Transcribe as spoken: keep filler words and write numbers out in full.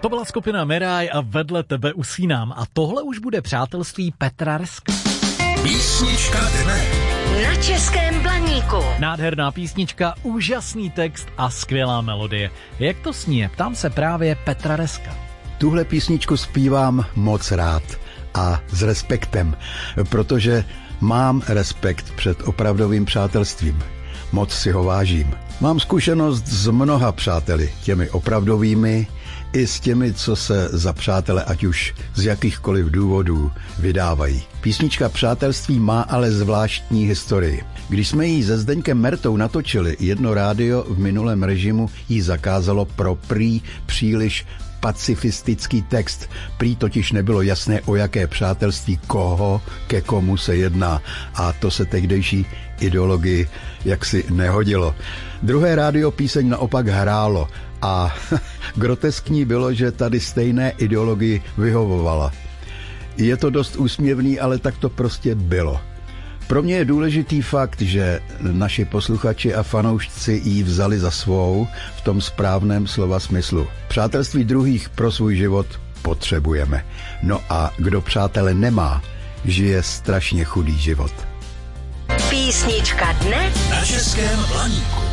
To byla skupina Miraj a Vedle tebe usínám. A tohle už bude přátelství Petra Reska. Písnička dne. Na Českém Blaníku. Nádherná písnička, úžasný text a skvělá melodie. Jak to sní? Ptám se právě Petra Reska. Tuhle písničku zpívám moc rád a s respektem, protože mám respekt před opravdovým přátelstvím. Moc si ho vážím. Mám zkušenost s mnoha přáteli, těmi opravdovými, i s těmi, co se za přátele ať už z jakýchkoliv důvodů vydávají. Písnička Přátelství má ale zvláštní historii. Když jsme ji se Zdeňkem Mertou natočili, jedno rádio v minulém režimu jí zakázalo pro prý příliš pacifistický text. Prý totiž nebylo jasné, o jaké přátelství koho ke komu se jedná. A to se tehdejší ideologii jaksi nehodilo. Druhé rádio píseň naopak hrálo a groteskní bylo, že tady stejné ideologii vyhovovala. Je to dost úsměvný, ale tak to prostě bylo. Pro mě je důležitý fakt, že naši posluchači a fanoušci ji vzali za svou v tom správném slova smyslu. Přátelství druhých pro svůj život potřebujeme. No a kdo přátele nemá, žije strašně chudý život. Písnička dne na Českém Blaníku.